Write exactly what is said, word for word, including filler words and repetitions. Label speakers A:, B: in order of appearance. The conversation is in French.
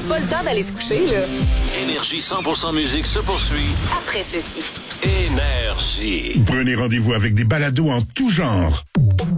A: pas le temps d'aller se coucher, là.
B: Énergie cent pour cent musique se poursuit
A: Après ceci.
B: Énergie.
C: Prenez rendez-vous avec des balados en tout genre.